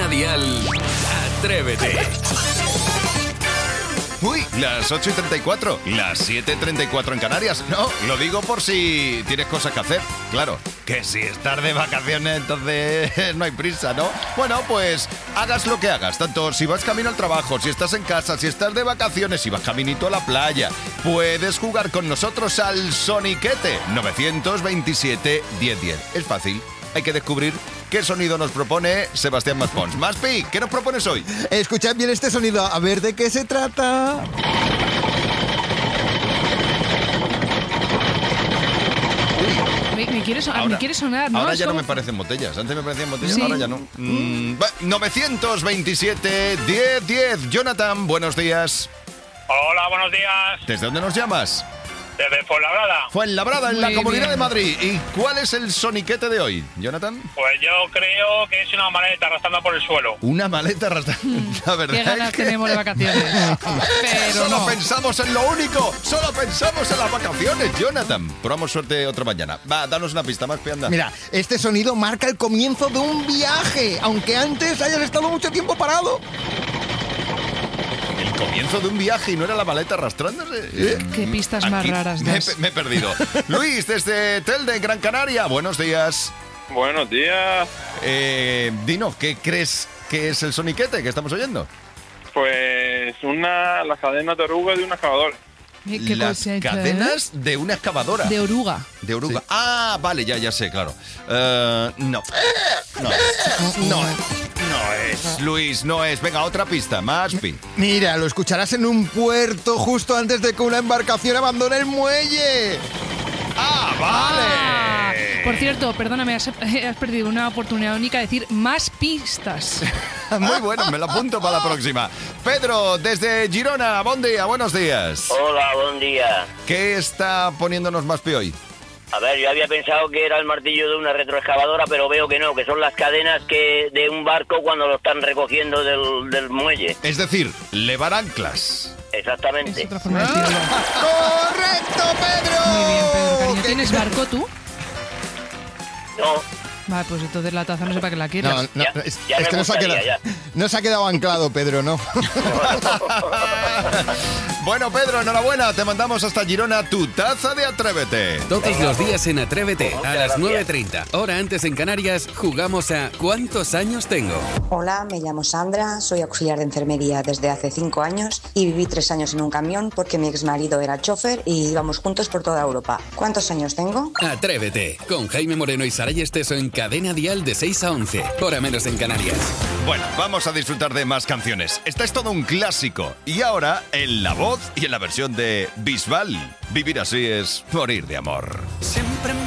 Dial, Atrévete. Uy, las 8:34, las 7:34 en Canarias. No, lo digo por si tienes cosas que hacer. Claro, que si estás de vacaciones, entonces no hay prisa, ¿no? Bueno, pues hagas lo que hagas, tanto si vas camino al trabajo, si estás en casa, si estás de vacaciones, si vas caminito a la playa, puedes jugar con nosotros al Soniquete 927-1010. Es fácil, hay que descubrir qué sonido nos propone Sebastián Maspons. Maspi, ¿qué nos propones hoy? Escuchad bien este sonido, a ver de qué se trata. Me quiere sonar, ¿no? Ahora Es ya no como- me parecen botellas. Antes me parecían botellas, Sí. ahora ya no. 927-1010. Jonathan, buenos días. Hola, buenos días. ¿Desde dónde nos llamas? Desde Fuenlabrada. Fuenlabrada, en la Muy Comunidad bien. de Madrid. ¿Y cuál es el soniquete de hoy, Jonathan? Pues yo creo que es una maleta arrastrando por el suelo. Una maleta arrastrando. La verdad Qué ganas es que tenemos de vacaciones. Pero solo no. pensamos en lo único. Solo pensamos en las vacaciones, Jonathan. Probamos suerte otra mañana. Va, danos una pista más, Pianda. Mira, este sonido marca el comienzo de un viaje, aunque antes hayas estado mucho tiempo parado. El comienzo de un viaje y no era la maleta arrastrándose. Qué pistas más raras das. Me he perdido. Luis, desde Telde, Gran Canaria. Buenos días. Buenos días. Dino, ¿qué crees que es el soniquete que estamos oyendo? Pues las cadenas de oruga de una excavadora. ¿Qué Las cosecha, cadenas de una excavadora. De oruga. De oruga. Ah, vale, ya sé, claro. No. No es, Luis, no es. Venga, otra pista, más pi. Mira, lo escucharás en un puerto justo antes de que una embarcación abandone el muelle. ¡Ah, Ah, vale! por cierto, perdóname, has perdido una oportunidad única de decir más pistas. Muy bueno, me lo apunto para la próxima. Pedro, desde Girona, buen día, buenos días. Hola, buen día. ¿Qué está poniéndonos más pi hoy? A ver, yo había pensado que era el martillo de una retroexcavadora, pero veo que no, que son las cadenas de un barco cuando lo están recogiendo del muelle. Es decir, levar anclas. Es Exactamente. otra forma de decirlo. ¡Correcto, Pedro! Muy bien, Pedro, cariño. ¿Qué- ¿Tienes barco tú? No, Vale, pues entonces la taza no sé para qué la quieras. No, Ya- es ya me que no se ha gustaría, quedado, no se ha quedado anclado, Pedro, ¿no? Bueno, Pedro, enhorabuena. Te mandamos hasta Girona tu taza de Atrévete. Todos los días en Atrévete, Muchas a las gracias. 9:30, hora antes en Canarias, jugamos a ¿Cuántos años tengo? Hola, me llamo Sandra, soy auxiliar de enfermería desde hace 5 años y viví 3 años en un camión porque mi exmarido era chofer y íbamos juntos por toda Europa. ¿Cuántos años tengo? Atrévete, con Jaime Moreno y Saray Esteso en Cadena Dial de 6 a 11, hora menos en Canarias. Bueno, vamos a disfrutar de más canciones. Esta es todo un clásico. Y ahora, en la voz y en la versión de Bisbal. Vivir así es morir de amor.